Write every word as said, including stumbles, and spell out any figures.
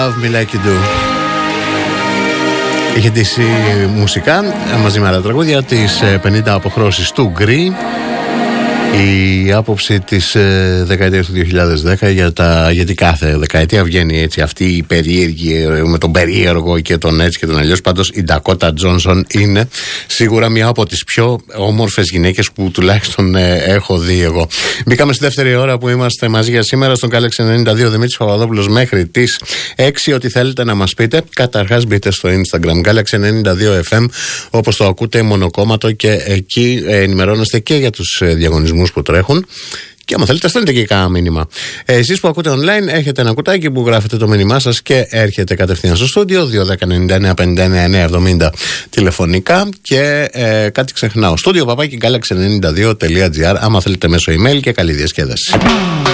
Love Me Like You Do. Είχε ντύσει μουσικά μαζί με άλλα τραγούδια τις πενήντα αποχρώσεις του Γκρι. Η άποψη της ε, δεκαετίας του δύο χιλιάδες δέκα για τα, γιατί κάθε δεκαετία βγαίνει έτσι αυτή η περίεργη με τον περίεργο και τον έτσι και τον αλλιώς. Πάντως η Ντακότα Τζόνσον είναι σίγουρα μια από τις πιο όμορφες γυναίκες που τουλάχιστον ε, έχω δει εγώ. Μπήκαμε στη δεύτερη ώρα που είμαστε μαζί για σήμερα στον Galaxy ενενήντα δύο. Δημήτρης Παπαδόπουλος μέχρι τις έξι. Ό,τι θέλετε να μας πείτε, καταρχάς μπείτε στο Instagram Galaxy ενενήντα δύο εφ εμ, όπως το ακούτε, μονοκόμματο, και εκεί ε, ενημερώνεστε και για τους ε, διαγωνισμούς που τρέχουν. Και άμα θέλετε, στέλνετε και κάνα μήνυμα. Ε, εσείς που ακούτε online, έχετε ένα κουτάκι που γράφετε το μήνυμά σας και έρχεται κατευθείαν στο στούντιο. Δύο δέκα ενενήντα εννέα πενήντα εννέα εννέα εβδομήντα τηλεφωνικά. Και ε, κάτι ξεχνάω. Στούντιο παπάκι galaxy ενενήντα δύο τελεία τζι άρ. Άμα θέλετε μέσω email, και καλή διασκέδαση.